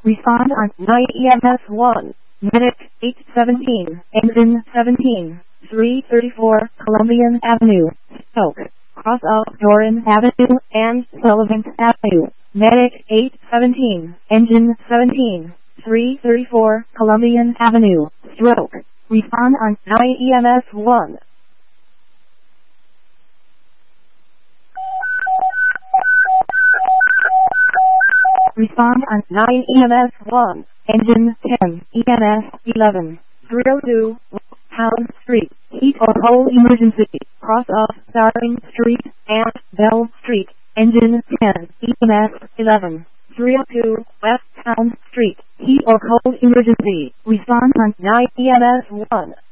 Respond on 9 EMS 1. Medic 817. Engine 17. 334 Columbian Avenue. Stoke. Cross out Doran Avenue and Sullivan Avenue. Medic 817. Engine 17. 334 Columbian Avenue. Stroke. Respond on 9 EMS 1. Respond on 9 EMS 1. Engine 10. EMS 11. 302 Pound Street. Heat or cold emergency. Cross off Starling Street and Bell Street. Engine 10. EMS 11. 302 West Pound Street. Heat or cold emergency. Respond on 9 EMS 1.